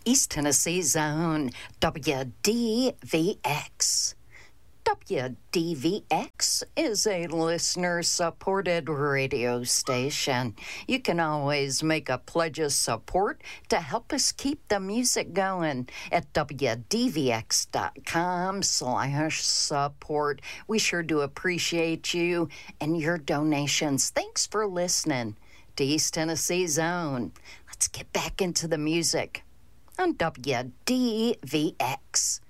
East Tennessee Zone, WDVX. WDVX is a listener-supported radio station. You can always make a pledge of support to help us keep the music going at WDVX.com/support. We sure do appreciate you and your donations. Thanks for listening to East Tennessee Zone. Let's get back into the music on WDVX.